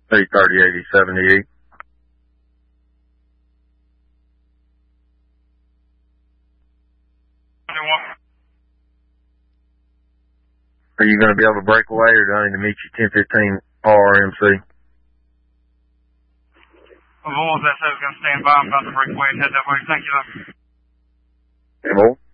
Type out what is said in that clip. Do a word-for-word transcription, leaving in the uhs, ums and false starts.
three thirty, eighty, seventy-eight. Are you going to be able to break away, or do I need to meet you ten fifteen R M C? Well, that says going to stand by. I'm about to break away and head that way. Thank you, though. Hey, boy.